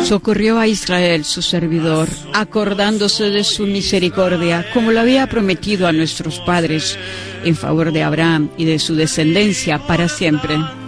socorrió a Israel, su servidor, acordándose de su misericordia, como lo había prometido a nuestros padres, en favor de Abraham y de su descendencia para siempre.